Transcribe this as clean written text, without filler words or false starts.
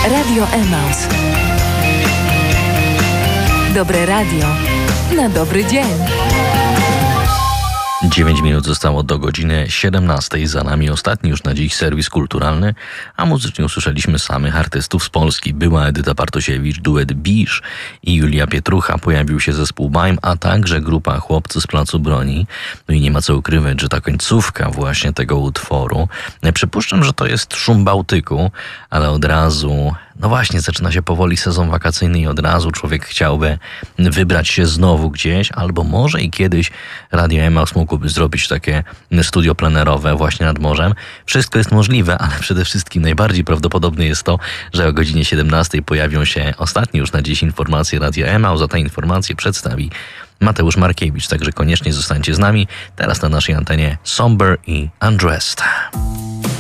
Radio Emaus. Dobre radio na dobry dzień. 9 minut zostało do godziny 17. Za nami ostatni już na dziś serwis kulturalny, a muzycznie usłyszeliśmy samych artystów z Polski. Była Edyta Bartosiewicz, duet Bisz i Julia Pietrucha, pojawił się zespół Bajm, a także grupa Chłopcy z Placu Broni. No i nie ma co ukrywać, że ta końcówka właśnie tego utworu, przypuszczam, że to jest Szum Bałtyku, ale od razu, no właśnie, zaczyna się powoli sezon wakacyjny i od razu człowiek chciałby wybrać się znowu gdzieś, albo może i kiedyś Radio Emaus mógłby zrobić takie studio plenerowe właśnie nad morzem. Wszystko jest możliwe, ale przede wszystkim najbardziej prawdopodobne jest to, że o godzinie 17 pojawią się ostatnie już na dziś informacje Radia Emaus, a te informacje przedstawi Mateusz Markiewicz, także koniecznie zostańcie z nami. Teraz na naszej antenie Somber i Undressed.